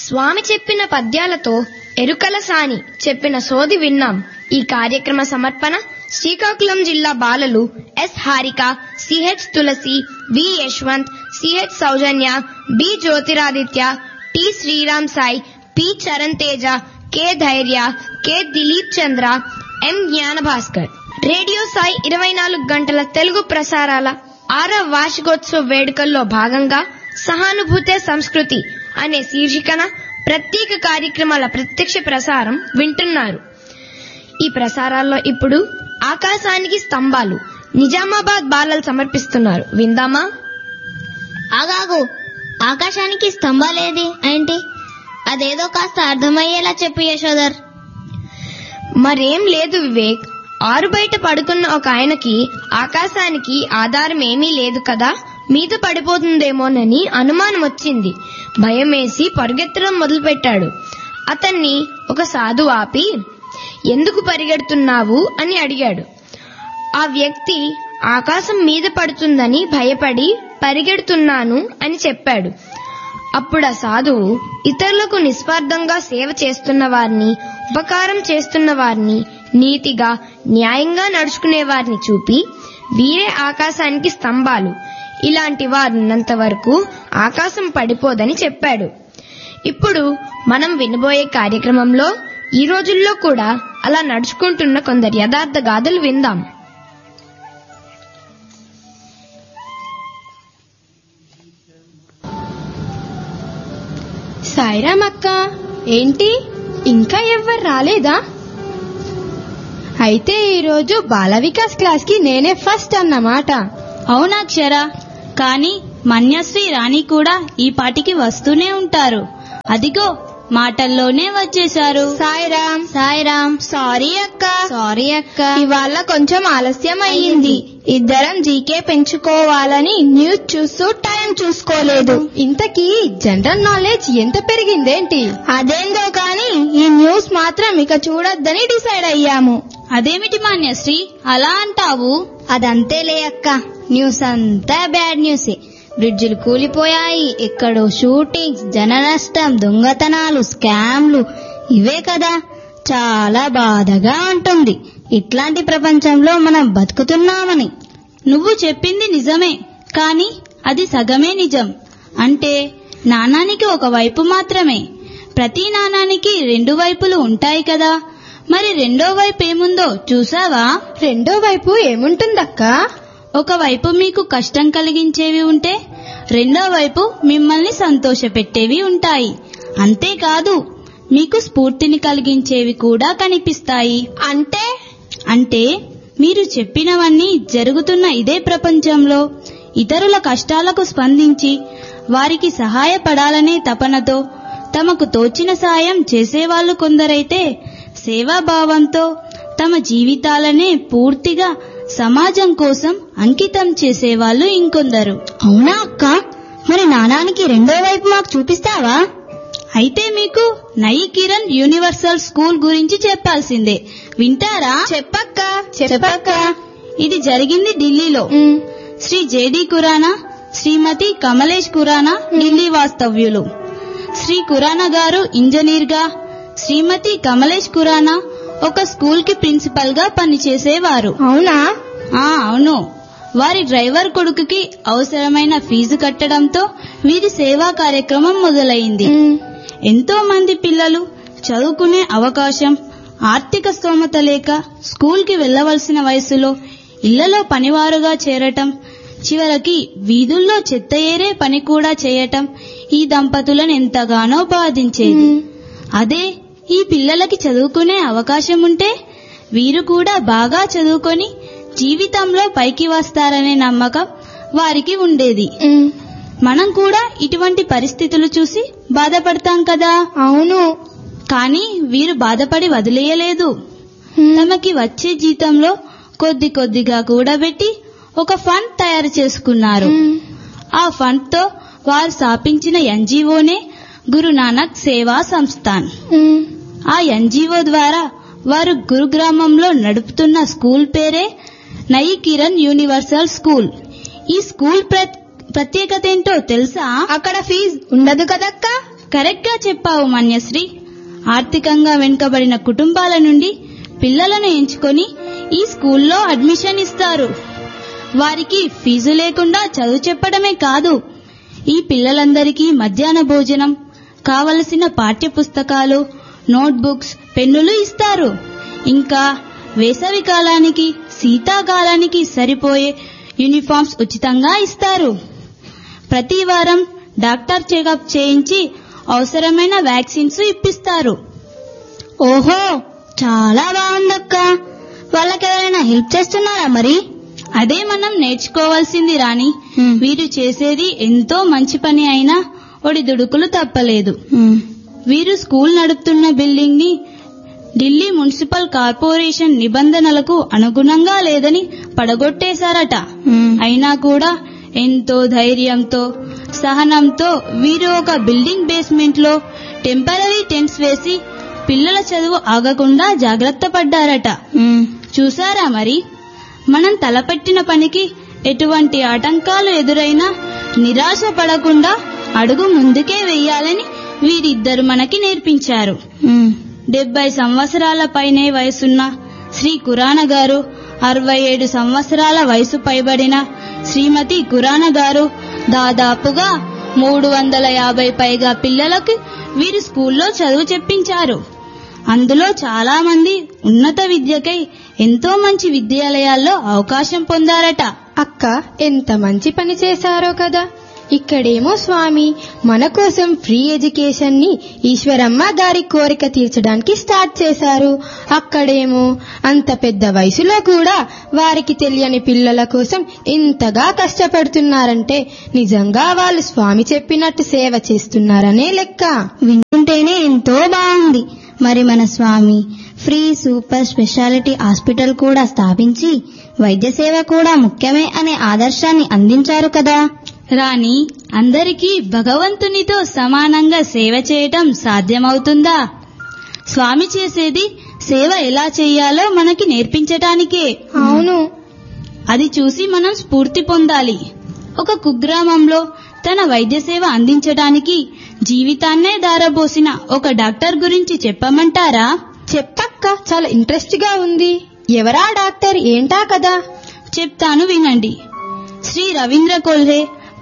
స్వామి చెప్పిన పద్యాలతో ఎరుకల సాని చెప్పిన సోది విన్నాం. ఈ కార్యక్రమ సమర్పణ శ్రీకాకుళం జిల్లా బాలలు ఎస్ హారిక, సిహెచ్ తులసి, వి యశ్వంత్, సిహెచ్ సౌజన్య, B Jyotiraditya, T Sriram Sai, P Charan Teja, K ధైర్య, కె దిలీప్ చంద్ర, ఎం జ్ఞానభాస్కర్. రేడియో సాయి 24 గంటల తెలుగు ప్రసారాల 6వ వార్షికోత్సవ వేడుకల్లో భాగంగా సహానుభూతే సంస్కృతి అనే శీర్షికన ప్రత్యేక కార్యక్రమాల ప్రత్యక్ష ప్రసారం వింటున్నారు. ఈ ప్రసారాల్లో ఇప్పుడు ఆకాశానికి స్తంభాలు నిజామాబాద్ బాలలు సమర్పిస్తున్నారు. విందామా? ఆగాగు, ఆకాశానికి స్తంభాలేది ఏంటి? అదేదో కాస్త అర్థమయ్యేలా చెప్పు యశోదర్. మరేం లేదు వివేక్, ఆరు బయట పడుకున్న ఒక ఆయనకి ఆకాశానికి ఆధారం ఏమీ లేదు కదా, మీద పడిపోతుందేమోనని అనుమానం వచ్చింది. భయమేసి పరుగెత్తడం మొదలుపెట్టాడు. అతన్ని ఒక సాధువు ఆపి, ఎందుకు పరిగెడుతున్నావు అని అడిగాడు. ఆ వ్యక్తి ఆకాశం మీద పడుతుందని భయపడి పరిగెడుతున్నాను అని చెప్పాడు. అప్పుడు ఆ సాధువు ఇతరులకు నిస్వార్థంగా సేవ చేస్తున్న వారిని, ఉపకారం చేస్తున్న వారిని, నీతిగా న్యాయంగా నడుచుకునే వారిని చూపి, వీరే ఆకాశానికి స్తంభాలు, ఇలాంటి వారున్నంత వరకు ఆకాశం పడిపోదని చెప్పాడు. ఇప్పుడు మనం వినబోయే కార్యక్రమంలో ఈ రోజుల్లో కూడా అలా నడుచుకుంటున్న కొందరు యథార్థ గాథలు విందాం. సాయిరామ్ అక్క, ఏంటి ఇంకా ఎవ్వరు రాలేదా? అయితే ఈరోజు బాల వికాస్ క్లాస్ కి నేనే ఫస్ట్ అన్నమాట. అవునాక్షర, కానీ మన్యశ్రీ రాణి కూడా ఈ పాటికి వస్తూనే ఉంటారు. అదిగో మాటల్లోనే వచ్చేశారు. సాయిరామ్. సాయిరామ్. సారీ అక్క. సారీ అక్క, ఇవాళ కొంచెం ఆలస్యం అయ్యింది. ఇద్దరం జీకే పెంచుకోవాలని న్యూస్ చూస్తూ టైం చూసుకోలేదు. ఇంతకీ జనరల్ నాలెడ్జ్ ఎంత పెరిగిందేంటి? అదేందో కానీ ఈ న్యూస్ మాత్రం ఇక చూడొద్దని డిసైడ్ అయ్యాము. అదేమిటి మాన్యశ్రీ అలా అంటావు? అదంతేలే అక్క, న్యూస్ అంతా బ్యాడ్ న్యూసే. బ్రిడ్జిలు కూలిపోయాయి, ఎక్కడో షూటింగ్స్, జన నష్టం, దొంగతనాలు, స్కామ్లు, ఇవే కదా. చాలా బాధగా ఉంటుంది ఇట్లాంటి ప్రపంచంలో మనం బతుకుతున్నామని. నువ్వు చెప్పింది నిజమే, కానీ అది సగమే నిజం. అంటే నాణానికి ఒక వైపు మాత్రమే. ప్రతి నాణానికి రెండు వైపులు ఉంటాయి కదా. మరి రెండో వైపు ఏముందో చూసావా? రెండో వైపు ఏముంటుందక్క? ఒకవైపు మీకు కష్టం కలిగించేవి ఉంటే, రెండో వైపు మిమ్మల్ని సంతోషపెట్టేవి ఉంటాయి. అంతేకాదు, మీకు స్ఫూర్తిని కలిగించేవి కూడా కనిపిస్తాయి. అంటే మీరు చెప్పినవన్నీ జరుగుతున్న ఇదే ప్రపంచంలో ఇతరుల కష్టాలకు స్పందించి వారికి సహాయపడాలనే తపనతో తమకు తోచిన సాయం చేసేవాళ్లు కొందరైతే, సేవాభావంతో తమ జీవితాలనే పూర్తిగా సమాజం కోసం అంకితం చేసేవాళ్లు ఇంకొందరు. అవునా అక్క? మరి నాణానికి రెండో వైపు మాకు చూపిస్తావా? అయితే మీకు నయి కిరణ్ యూనివర్సల్ స్కూల్ గురించి చెప్పాల్సిందే. వింటారా? చెప్పక్క. ఇది జరిగింది ఢిల్లీలో. శ్రీ జేడి ఖురానా, శ్రీమతి కమలేష్ ఖురానా ఢిల్లీ వాస్తవ్యులు. శ్రీ ఖురానా గారు ఇంజనీర్ గా, శ్రీమతి కమలేష్ ఖురానా ఒక స్కూల్ కి ప్రిన్సిపల్ గా పనిచేసేవారు. అవునా? అవును. వారి డ్రైవర్ కొడుకుకి అవసరమైన ఫీజు కట్టడంతో వీరి సేవా కార్యక్రమం మొదలైంది. ఎంతో మంది పిల్లలు చదువుకునే అవకాశం, ఆర్థిక స్తోమత లేక స్కూల్ కి వెళ్లవలసిన వయసులో ఇళ్లలో పనివారుగా చేరటం, చివరికి వీధుల్లో చెత్త ఏరే పని కూడా చేయటం ఈ దంపతులను ఎంతగానో బాధించేది. అదే ఈ పిల్లలకి చదువుకునే అవకాశం ఉంటే వీరు కూడా బాగా చదువుకొని జీవితంలో పైకి వస్తారనే నమ్మకం వారికి ఉండేది. మనం కూడా ఇటువంటి పరిస్థితులు చూసి బాధపడతాం కదా. అవును. కానీ వీరు బాధపడి వదిలేయలేదు. తమకి వచ్చే జీతంలో కొద్ది కొద్దిగా కూడబెట్టి ఒక ఫండ్ తయారు చేసుకున్నారు. ఆ ఫండ్ తో వారు స్థాపించిన ఎన్జీఓనే గురునానక్ సేవా సంస్థాన్. ఆ ఎన్జీఓ ద్వారా వారు గురుగ్రామంలో నడుపుతున్న స్కూల్ పేరే నయి కిరణ్ యూనివర్సల్ స్కూల్. ఈ స్కూల్ ప్రత్యేకత ఏంటో తెలుసా? అక్కడ ఫీజు ఉండదు కదక్క? కరెక్ట్ గా చెప్పావు మన్యశ్రీ. ఆర్థికంగా వెనుకబడిన కుటుంబాల నుండి పిల్లలను ఎంచుకొని ఈ స్కూల్లో అడ్మిషన్ ఇస్తారు. వారికి ఫీజు లేకుండా చదువు చెప్పడమే కాదు, ఈ పిల్లలందరికీ మధ్యాహ్న భోజనం, కావలసిన పాఠ్య పుస్తకాలు, నోట్బుక్స్, పెన్నులు ఇస్తారు. ఇంకా వేసవి కాలానికి, శీతాకాలానికి సరిపోయే యూనిఫామ్స్ ఉచితంగా ఇస్తారు. ప్రతి వారం డాక్టర్ చెకప్ చేయించి అవసరమైన వ్యాక్సిన్స్ ఇప్పిస్తారు. ఓహో, చాలా బాగుందక్క. వాళ్ళకెవరైనా హెల్ప్ చేస్తున్నారా మరి? అదే మనం నేర్చుకోవాల్సింది రాణి. వీరు చేసేది ఎంతో మంచి పని అయినా ఒడిదుడుకులు తప్పలేదు. వీరు స్కూల్ నడుపుతున్న బిల్డింగ్ ని ఢిల్లీ మున్సిపల్ కార్పొరేషన్ నిబంధనలకు అనుగుణంగా లేదని పడగొట్టేశారట. అయినా కూడా ఎంతో ధైర్యంతో, సహనంతో వీరు ఒక బిల్డింగ్ బేస్మెంట్ లో టెంపరరీ టెంట్స్ వేసి పిల్లల చదువు ఆగకుండా జాగ్రత్త పడ్డారట. చూసారా మరి, మనం తలపెట్టిన పనికి ఎటువంటి ఆటంకాలు ఎదురైనా నిరాశ పడకుండా అడుగు ముందుకే వెయ్యాలని వీరిద్దరు మనకి నేర్పించారు. 70 సంవత్సరాల పైనే వయసున్న శ్రీ ఖురానా గారు, 67 సంవత్సరాల వయసు పైబడిన శ్రీమతి ఖురానా గారు, దాదాపుగా 350 పైగా పిల్లలకు వీరు స్కూల్లో చదువు చెప్పించారు. అందులో చాలా మంది ఉన్నత విద్యకై ఎంతో మంచి విద్యాలయాల్లో అవకాశం పొందారట. అక్క, ఎంత మంచి పని చేశారో కదా. ఇక్కడేమో స్వామి మన కోసం ఫ్రీ ఎడ్యుకేషన్ ని ఈశ్వరమ్మ గారి కోరిక తీర్చడానికి స్టార్ట్ చేశారు. అక్కడేమో అంత పెద్ద వయసులో కూడా వారికి తెలియని పిల్లల కోసం ఇంతగా కష్టపడుతున్నారంటే నిజంగా వాళ్ళు స్వామి చెప్పినట్టు సేవ చేస్తున్నారనే లెక్క. వింటుంటేనే ఎంతో బాగుంది. మరి మన స్వామి ఫ్రీ సూపర్ స్పెషాలిటీ హాస్పిటల్ కూడా స్థాపించి వైద్య సేవ కూడా ముఖ్యమే అనే ఆదర్శాన్ని అందించారు కదా. రాణి, అందరికీ భగవంతునితో సమానంగా సేవ చేయటం సాధ్యమవుతుందా? స్వామి చేసేది సేవ ఎలా చేయాలో మనకి నేర్పించటానికే. అవును, అది చూసి మనం స్ఫూర్తి పొందాలి. ఒక కుగ్రామంలో తన వైద్య సేవ అందించడానికి జీవితాన్నే దారబోసిన ఒక డాక్టర్ గురించి చెప్పమంటారా? చెప్పక్క, చాలా ఇంట్రెస్ట్ గా ఉంది. ఎవరా డాక్టర్, ఏంటా కదా? చెప్తాను వినండి. శ్రీ రవీంద్ర కొల్హే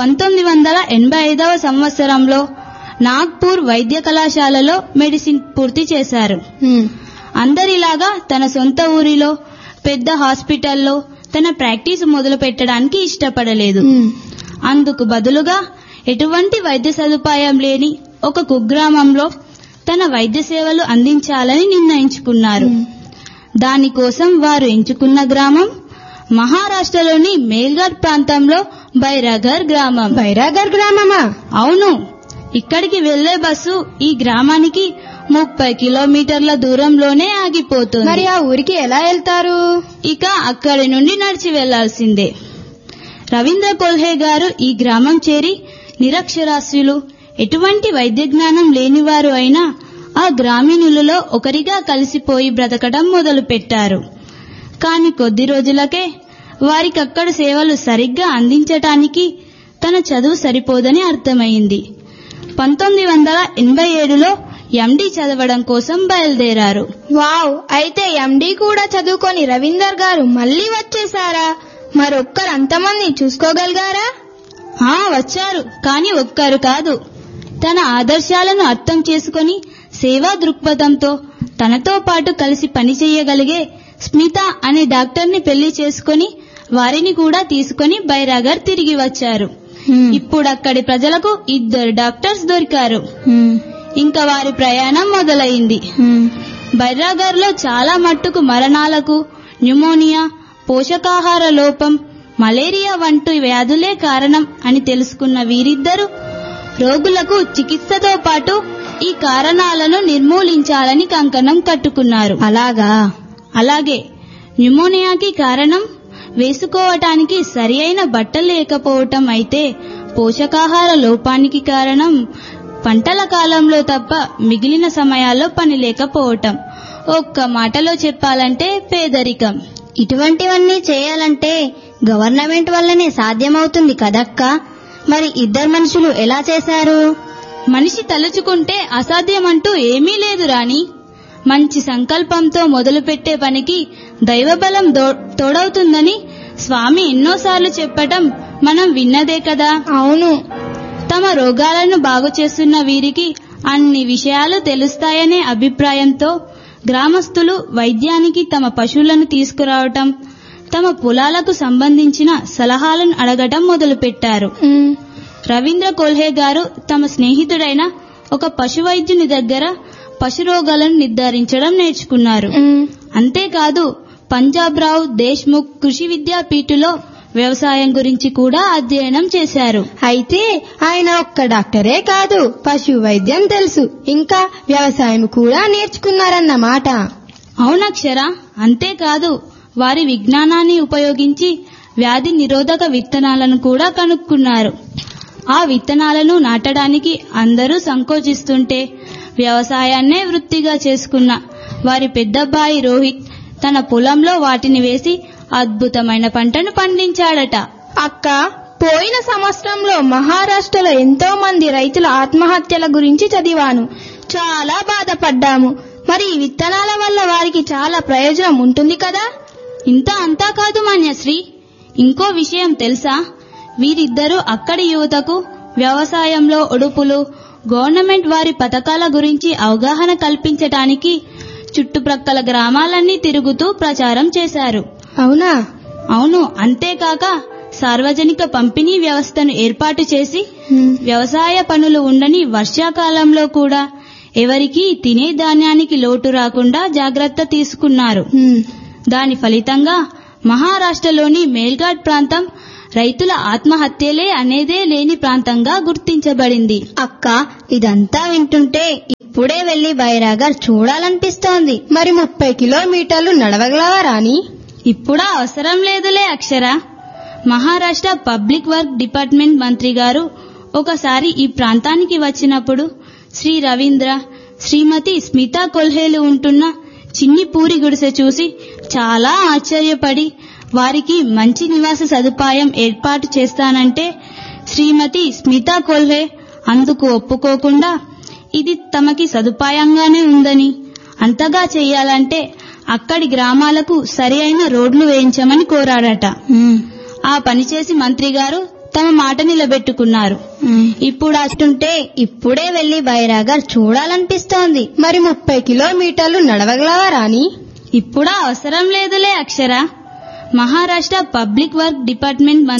1985వ సంవత్సరంలో నాగ్పూర్ వైద్య కళాశాలలో మెడిసిన్ పూర్తి చేశారు. అందరిలాగా తన సొంత ఊరిలో పెద్ద హాస్పిటల్లో తన ప్రాక్టీస్ మొదలు పెట్టడానికి ఇష్టపడలేదు. అందుకు బదులుగా ఎటువంటి వైద్య సదుపాయం లేని ఒక కుగ్రామంలో తన వైద్య సేవలు అందించాలని నిర్ణయించుకున్నారు. దానికోసం వారు ఎంచుకున్న గ్రామం మహారాష్ట్రలోని మేల్ఘాట్ ప్రాంతంలో బైరాగర్ గ్రామం. బైరాగర్ గ్రామమా? అవును. ఇక్కడికి వెళ్లే బస్సు ఈ గ్రామానికి 30 కిలోమీటర్ల దూరంలోనే ఆగిపోతుంది. మరి ఆ ఊరికి ఎలా వెళ్తారు? ఇక అక్కడి నుండి నడిచి వెళ్లాల్సిందే. రవీంద్ర కొల్హే గారు ఈ గ్రామం చేరి నిరక్షరాస్యులు, ఎటువంటి వైద్య జ్ఞానం లేనివారు అయినా ఆ గ్రామీణులలో ఒకరిగా కలిసిపోయి బ్రతకడం మొదలుపెట్టారు. కాని కొద్ది రోజులకే వారికక్కడ సేవలు సరిగ్గా అందించటానికి తన చదువు సరిపోదని అర్థమైంది. 1987లో ఎండీ చదవడం కోసం బయలుదేరారు. వావ్! అయితే ఎండీ కూడా చదువుకొని రవీందర్ గారు మళ్లీ వచ్చేశారా? మరొక్కరు అంతమంది చూసుకోగలిగారా? వచ్చారు, కాని ఒక్కరు కాదు. తన ఆదర్శాలను అర్థం చేసుకుని సేవా దృక్పథంతో తనతో పాటు కలిసి పనిచేయగలిగే స్మిత అనే డాక్టర్ని పెళ్లి చేసుకుని వారిని కూడా తీసుకుని బైరాగర్ తిరిగి వచ్చారు. ఇప్పుడక్కడి ప్రజలకు 2 డాక్టర్స్ దొరికారు. ఇంకా వారి ప్రయాణం మొదలైంది. బైరాగర్ లో చాలా మట్టుకు మరణాలకు న్యూమోనియా, పోషకాహార లోపం, మలేరియా వంటి వ్యాధులే కారణం అని తెలుసుకున్న వీరిద్దరూ రోగులకు చికిత్సతో పాటు ఈ కారణాలను నిర్మూలించాలని కంకణం కట్టుకున్నారు. అలాగే న్యూమోనియాకి కారణం వేసుకోవటానికి సరి అయిన బట్టలు లేకపోవటం అయితే, పోషకాహార లోపానికి కారణం పంటల కాలంలో తప్ప మిగిలిన సమయాల్లో పని లేకపోవటం. ఒక్క మాటలో చెప్పాలంటే పేదరికం. ఇటువంటివన్నీ చేయాలంటే గవర్నమెంట్ వల్లనే సాధ్యమవుతుంది కదక్క. మరి 2 మనుషులు ఎలా చేశారు? మనిషి తలుచుకుంటే అసాధ్యమంటూ ఏమీ లేదు రాణి. మంచి సంకల్పంతో మొదలుపెట్టే పనికి దైవబలం తోడవుతుందని స్వామి ఎన్నోసార్లు చెప్పటం మనం విన్నదే కదా. అవును. తమ రోగాలను బాగు చేస్తున్న వీరికి అన్ని విషయాలు తెలుస్తాయనే అభిప్రాయంతో గ్రామస్తులు వైద్యానికి తమ పశువులను తీసుకురావటం, తమ పొలాలకు సంబంధించిన సలహాలను అడగటం మొదలుపెట్టారు. రవీంద్ర కొల్హే గారు తమ స్నేహితుడైన ఒక పశు వైద్యుని దగ్గర పశు రోగాలను నిర్ధారించడం నేర్చుకున్నారు. అంతేకాదు పంజాబ్ రావు దేశ్ముఖ్ కృషి విద్యాపీఠలో వ్యవసాయం గురించి కూడా అధ్యయనం చేశారు. అయితే ఆయన ఒక్క డాక్టరే కాదు, పశు వైద్యం తెలుసు, ఇంకా వ్యవసాయం కూడా నేర్చుకున్నారన్నమాట. అవునక్షర. అంతేకాదు వారి విజ్ఞానాన్ని ఉపయోగించి వ్యాధి నిరోధక విత్తనాలను కూడా కనుక్కున్నారు. ఆ విత్తనాలను నాటడానికి అందరూ సంకోచిస్తుంటే వ్యవసాయాన్నే వృత్తిగా చేసుకున్న వారి పెద్దబ్బాయి రోహిత్ తన పొలంలో వాటిని వేసి అద్భుతమైన పంటను పండించాడట. అక్క, పోయిన సంవత్సరంలో మహారాష్ట్రలో ఎంతో మంది రైతుల ఆత్మహత్యల గురించి చదివాను. చాలా బాధపడ్డాము. మరి ఈ విత్తనాల వల్ల వారికి చాలా ప్రయోజనం ఉంటుంది కదా. ఇంత అంతా కాదు మాన్యశ్రీ, ఇంకో విషయం తెలుసా? వీరిద్దరూ అక్కడి యువతకు వ్యవసాయంలో ఒడుపులు, గవర్నమెంట్ వారి పథకాల గురించి అవగాహన కల్పించటానికి చుట్టుప్రక్కల గ్రామాలన్నీ తిరుగుతూ ప్రచారం చేశారు. అవునా? అవును. అంతేకాక సార్వజనిక పంపిణీ వ్యవస్థను ఏర్పాటు చేసి వ్యవసాయ పనులు ఉండని వర్షాకాలంలో కూడా ఎవరికీ తినే ధాన్యానికి లోటు రాకుండా జాగ్రత్త తీసుకున్నారు. దాని ఫలితంగా మహారాష్ట్రలోని మేల్ఘాట్ ప్రాంతం రైతుల ఆత్మహత్యలే అనేదే లేని ప్రాంతంగా గుర్తించబడింది. అక్క, ఇదంతా వింటుంటే ఇప్పుడే వెళ్లి బైరాగర్ చూడాలనిపిస్తోంది. మరి 30 కిలోమీటర్లు నడవగలవా రాణి? ఇప్పుడా అవసరం లేదులే అక్షర. మహారాష్ట్ర పబ్లిక్ వర్క్ డిపార్ట్మెంట్ మంత్రి గారు ఒకసారి ఈ ప్రాంతానికి వచ్చినప్పుడు శ్రీ రవీంద్ర, శ్రీమతి స్మితా కొల్హేలు ఉంటున్న చిన్ని పూరి గుడిసె చూసి చాలా ఆశ్చర్యపడి వారికి మంచి నివాస సదుపాయం ఏర్పాటు చేస్తానంటే శ్రీమతి స్మితా కొల్హే అందుకు ఒప్పుకోకుండా ఇది తమకి సదుపాయంగానే ఉందని, అంతగా చెయ్యాలంటే అక్కడి గ్రామాలకు సరి అయిన రోడ్లు వేయించమని కోరాడట. ఆ పనిచేసి మంత్రి గారు తమ మాట నిలబెట్టుకున్నారు. ఇప్పుడు అటుంటే ఇప్పుడే వెళ్లి బైరాగర్ చూడాలనిపిస్తోంది. మరి 30 కిలోమీటర్లు నడవగలవా రాణి? ఇప్పుడా అవసరం లేదులే అక్షర. Maharashtra public work department